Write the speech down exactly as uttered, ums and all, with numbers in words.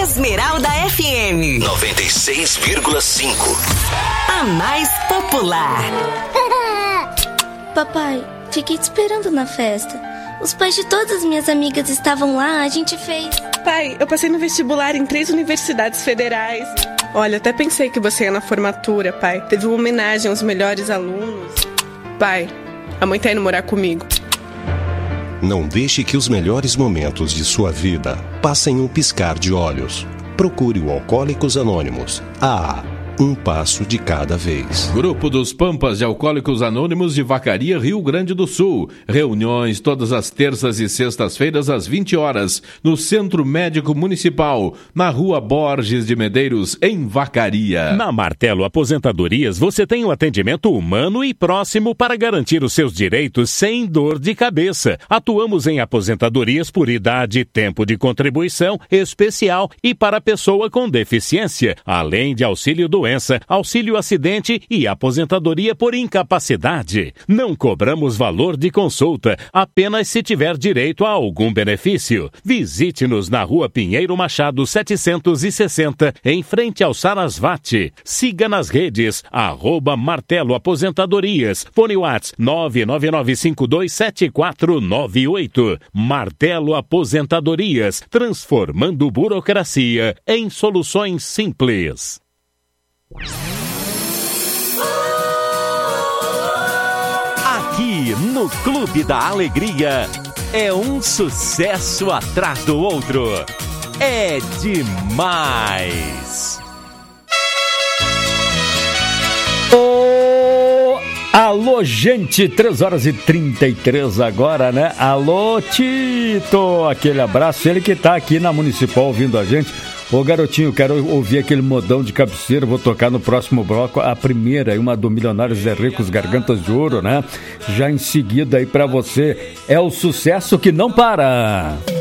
Esmeralda F M noventa e seis vírgula cinco. A mais popular. Papai, fiquei te esperando na festa. Os pais de todas as minhas amigas estavam lá, a gente fez... Pai, eu passei no vestibular em três universidades federais. Olha, até pensei que você ia na formatura, pai. Teve uma homenagem aos melhores alunos. Pai, a mãe tá indo morar comigo. Não deixe que os melhores momentos de sua vida passem um piscar de olhos. Procure o Alcoólicos Anônimos. Ah, um passo de cada vez. Grupo dos Pampas de Alcoólicos Anônimos de Vacaria, Rio Grande do Sul. Reuniões todas as terças e sextas-feiras às vinte horas, no Centro Médico Municipal, na Rua Borges de Medeiros, em Vacaria. Na Martelo Aposentadorias, você tem um atendimento humano e próximo para garantir os seus direitos sem dor de cabeça. Atuamos em aposentadorias por idade, tempo de contribuição especial e para pessoa com deficiência, além de auxílio doença, auxílio acidente e aposentadoria por incapacidade. Não cobramos valor de consulta, apenas se tiver direito a algum benefício. Visite-nos na Rua Pinheiro Machado setecentos e sessenta, em frente ao Sarasvati. Siga nas redes, arroba Martelo Aposentadorias. Fone WhatsApp nove nove nove cinco dois sete quatro nove oito. Martelo Aposentadorias, transformando burocracia em soluções simples. Aqui no Clube da Alegria é um sucesso atrás do outro. É demais. Oh, alô, gente, três horas e trinta e três agora, né? Alô, Tito, aquele abraço, ele que tá aqui na Municipal ouvindo a gente. Ô garotinho, quero ouvir aquele modão de cabeceira, vou tocar no próximo bloco a primeira, uma do Milionário Zé Ricos, Gargantas de Ouro, né? Já em seguida aí pra você, é o sucesso que não para.